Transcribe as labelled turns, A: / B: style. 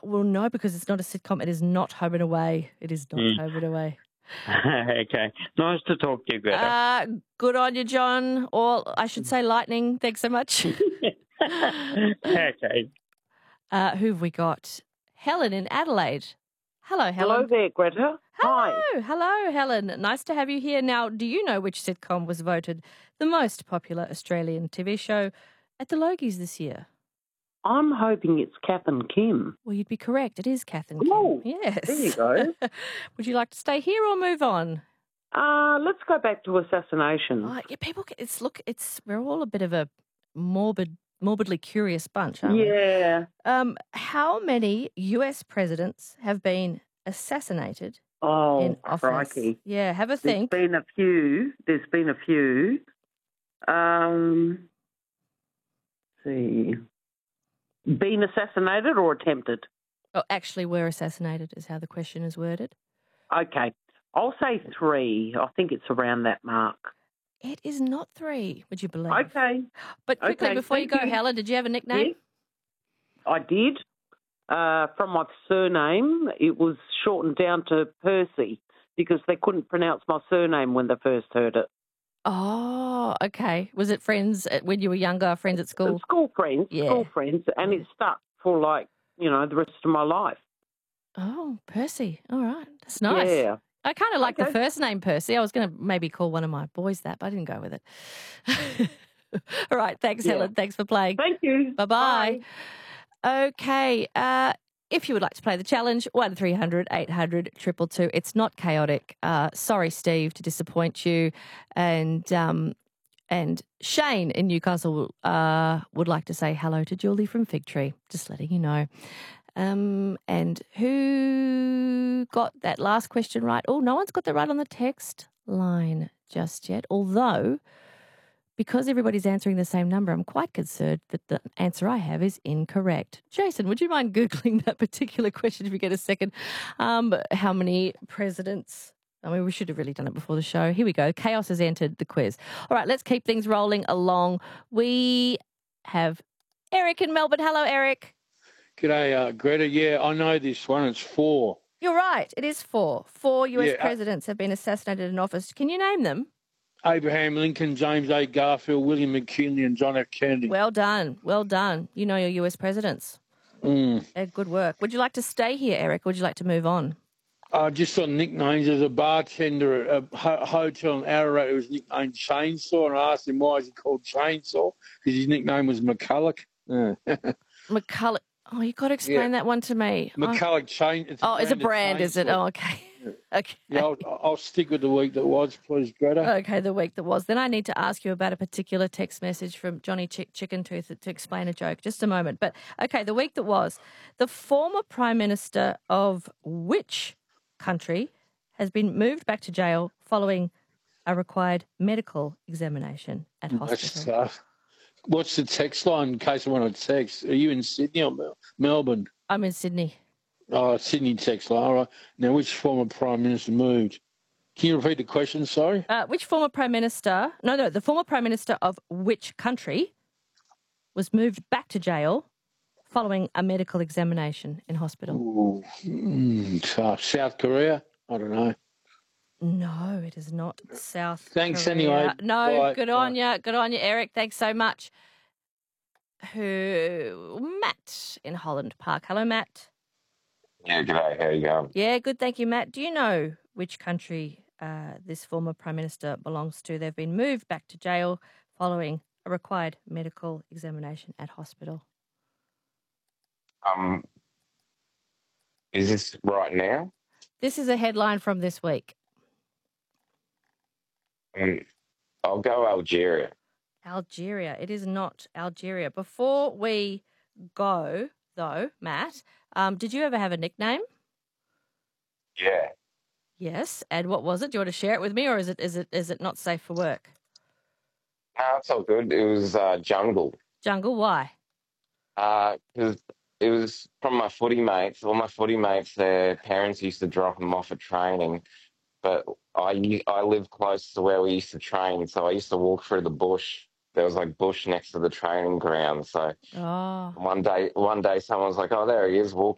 A: Well, no, because it's not a sitcom. It is not Home and Away. It is not Home and Away.
B: Okay. Nice to talk to you, Greta.
A: Good on you, John. Or I should say lightning. Thanks so much.
B: Okay.
A: Who have we got? Helen in Adelaide. Hello, Helen.
C: Hello there, Greta. Hi.
A: Hello, Helen. Nice to have you here. Now, do you know which sitcom was voted the most popular Australian TV show at the Logies this year?
C: I'm hoping it's Kath and Kim.
A: Well, you'd be correct. It is Kath and Kim.
C: Oh,
A: yes.
C: there you go.
A: Would you like to stay here or move on?
C: Let's go back to assassination.
A: Yeah, we're all a bit of a morbidly curious bunch, aren't we?
C: Yeah.
A: How many US presidents have been assassinated in office?
C: Crikey.
A: Yeah, have a think.
C: There's been a few. See. Been assassinated or attempted?
A: Oh, actually were assassinated is how the question is worded.
C: Okay. I'll say 3. I think it's around that mark.
A: It is not 3, would you believe?
C: Okay.
A: But quickly, before you go, Helen, did you have a nickname?
C: Yes, I did. From my surname, it was shortened down to Percy because they couldn't pronounce my surname when they first heard it.
A: Oh, okay. Was it friends when you were younger, friends at school?
C: School friends, and it stuck for the rest of my life.
A: Oh, Percy. All right. That's nice.
C: Yeah.
A: I kind of like the first name Percy. I was going to maybe call one of my boys that, but I didn't go with it. All right. Thanks, Helen. Thanks for playing.
C: Thank you.
A: Bye-bye. Bye. Okay. If you would like to play the challenge, 1300 800 222. It's not chaotic. Sorry, Steve, to disappoint you. And Shane in Newcastle would like to say hello to Julie from Fig Tree. Just letting you know. And who got that last question right? Oh, no one's got that right on the text line just yet. Although, because everybody's answering the same number, I'm quite concerned that the answer I have is incorrect. Jason, would you mind Googling that particular question if you get a second? How many presidents? I mean, we should have really done it before the show. Here we go. Chaos has entered the quiz. All right, let's keep things rolling along. We have Eric in Melbourne. Hello, Eric.
D: G'day, Greta. Yeah, I know this one. It's 4.
A: You're right. It is 4. 4 US presidents have been assassinated in office. Can you name them?
D: Abraham Lincoln, James A. Garfield, William McKinley, and John F. Kennedy.
A: Well done. Well done. You know your US presidents. Good work. Would you like to stay here, Eric, or would you like to move on?
D: Just on nicknames, there's a bartender at a hotel in Ararat who was nicknamed Chainsaw, and I asked him why is he called Chainsaw, because his nickname was McCulloch.
A: McCulloch. Oh, you've got to explain that one to me.
D: McCulloch Chain.
A: It's a brand, is it? Oh, okay. Okay.
D: Yeah, I'll stick with the week that was, please, Greta.
A: Okay, the week that was. Then I need to ask you about a particular text message from Johnny Chicken Tooth to explain a joke. Just a moment. But, okay, the week that was. The former Prime Minister of which country has been moved back to jail following a required medical examination at hospital?
D: That's tough. What's the text line in case I want to text? Are you in Sydney or Melbourne?
A: I'm in Sydney.
D: Oh, Sydney text line. All right. Now, which former Prime Minister moved? Can you repeat the question, sorry?
A: Which former Prime Minister... No, the former Prime Minister of which country was moved back to jail following a medical examination in hospital?
D: Tough. South Korea? I don't know.
A: No, it is not South
D: Thanks
A: Korea.
D: anyway.
A: No,
D: Bye.
A: good on you. Good on you, Eric. Thanks so much. Matt in Holland Park. Hello, Matt.
E: Yeah, g'day. How you going?
A: Yeah, good. Thank you, Matt. Do you know which country this former Prime Minister belongs to? They've been moved back to jail following a required medical examination at hospital.
E: Is this right now?
A: This is a headline from this week.
E: I'll go Algeria.
A: Algeria. It is not Algeria. Before we go, though, Matt, did you ever have a nickname?
E: Yeah.
A: Yes. And what was it? Do you want to share it with me, or is it not safe for work?
E: No, it's all good. It was Jungle.
A: Jungle. Why?
E: Because it was from my footy mates. All my footy mates, their parents used to drop them off at training, but I live close to where we used to train, so I used to walk through the bush. There was like bush next to the training ground. So one day someone was like, "Oh, there he is,